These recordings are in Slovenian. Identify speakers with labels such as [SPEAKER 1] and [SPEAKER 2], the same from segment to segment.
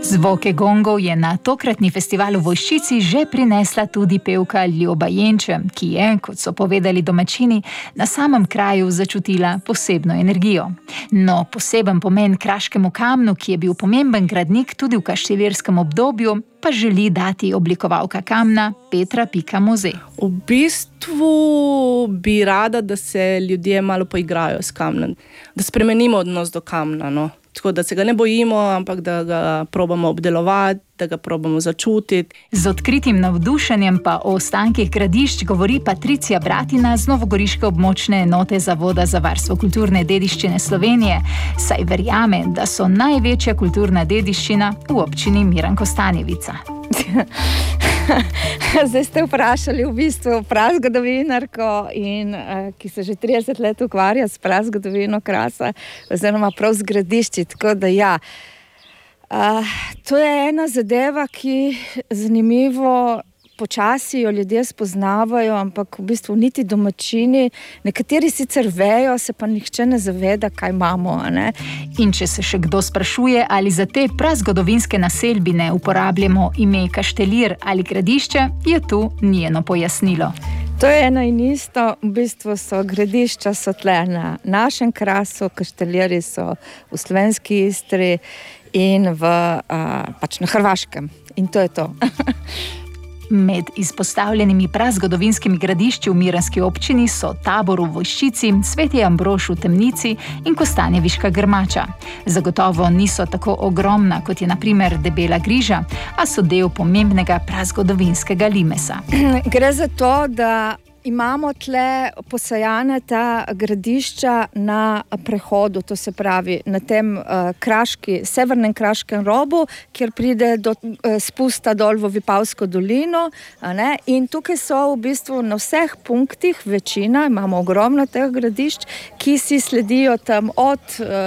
[SPEAKER 1] Zvoke gongov je na tokratni festivalu v Vojščici že prinesla tudi pevka Ljoba Jenče, ki je, kot so povedali domačini, na samem kraju začutila posebno energijo. No, poseben pomen kraškemu kamnu, ki je bil pomemben gradnik tudi v kaštelirskem obdobju, pa želi dati oblikovalka kamna Petra Pika Moze.
[SPEAKER 2] V bistvu bi rada, da se ljudje malo poigrajo s kamnom, da spremenimo odnos do kamna, no. Tako da se ga ne bojimo, ampak da ga probamo obdelovati, da ga probamo začutiti.
[SPEAKER 1] Z odkritim navdušenjem pa o ostankih gradišč govori Patricija Bratina z novogoriške območne enote Zavoda za varstvo kulturne dediščine Slovenije, saj verjame, da so največja kulturna dediščina v občini Miran-Kostanjevica.
[SPEAKER 3] Zdaj ste vprašali v bistvu prazgodovinarko, ki se že 30 let ukvarja s prazgodovino Krasa, oziroma prav z gradišči, tako da ja. To je ena zadeva, ki zanimivo počasi jo ljudje spoznavajo, ampak v bistvu niti domačini, nekateri sicer vejo, se pa nihče ne zaveda, kaj imamo, ne?
[SPEAKER 1] In če se še kdo sprašuje, ali za te prazgodovinske naselbine uporabljamo ime kaštelir ali gradišče, je tu njeno pojasnilo.
[SPEAKER 3] To je eno in isto, v bistvu so gradišča so tle na našem Krasu, kašteliri so v slovenski Istri in pač na Hrvaškem. In to je to.
[SPEAKER 1] Med izpostavljenimi prazgodovinskimi gradišči v miranski občini so Tabor v Vojščici, Sveti Ambrož v Temnici in Kostanjeviška Grmača. Zagotovo niso tako ogromna, kot je na primer Debela Griža, a so del pomembnega prazgodovinskega limesa.
[SPEAKER 3] Gre za to, da imamo tle posajane ta gradišča na prehodu, to se pravi na tem severnem kraškem robu, kjer pride do spusta dol v Vipavsko dolino, ne? In tukaj so v bistvu na vseh punktih večina, imamo ogromno teh gradišč, ki si sledijo tam od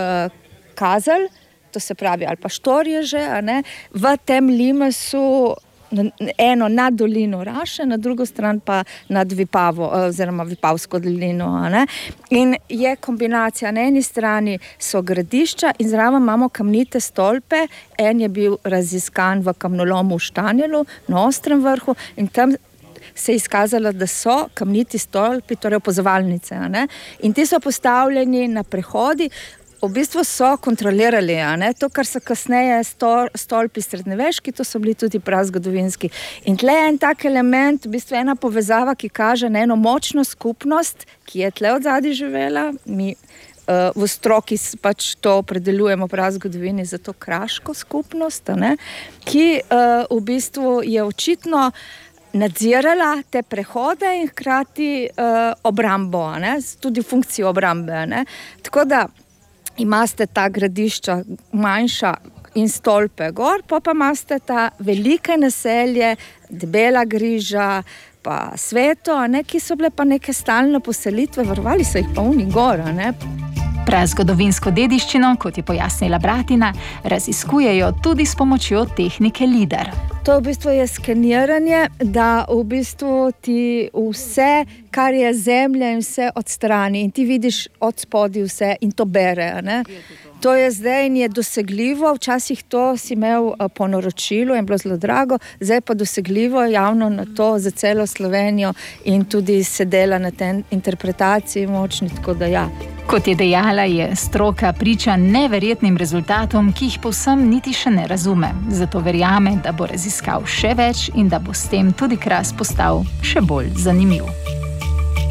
[SPEAKER 3] Kazelj, to se pravi, ali pa Štorje že, ne? V tem limesu eno nad dolino Raše, na drugo stran pa nad Vipavo, oziroma Vipavsko dolino, ne? In je kombinacija, na eni strani so gradišča in zraven imamo kamnite stolpe, en je bil raziskan v kamnolomu v Štanjelu, na Ostrem vrhu, in tam se je izkazalo, da so kamniti stolpi, torej opazovalnice, ne? In ti so postavljeni na prehodi, v bistvu so kontrolirali, ne? To, kar so kasneje stolpi srednjeveški, to so bili tudi prazgodovinski. In tle je en tak element, v bistvu ena povezava, ki kaže na eno močno skupnost, ki je tle odzadaj živela. Mi v stroki pač to opredeljujemo prazgodovini za to kraško skupnost, ne? Ki v bistvu je očitno nadzirala te prehode in hkrati obrambo, ne? Tudi funkcijo obrambe, ne? Tako da imate ta gradišča manjša in stolpe gor, pa imate ta velike naselje, Debela Griža, pa Sveto, ne, ki so bile pa neke stalne poselitve, varovali so jih pa oni gor, ne.
[SPEAKER 1] Prazgodovinsko dediščino, kot je pojasnila Bratina, raziskujejo tudi s pomočjo tehnike LIDAR.
[SPEAKER 3] To v bistvu je skeniranje, da v bistvu ti vse, kar je zemlja in vse odstrani in ti vidiš od spodaj vse in to bere, ne? To je zdaj in je dosegljivo, včasih to si imel po naročilu in bilo zelo drago, zdaj pa dosegljivo javno na to za celo Slovenijo in tudi se dela na tej interpretaciji močni, tako da ja.
[SPEAKER 1] Kot je dejala, je stroka priča neverjetnim rezultatom, ki jih povsem niti še ne razume. Zato verjame, da bo raziskal še več in da bo s tem tudi Kras postal še bolj zanimiv.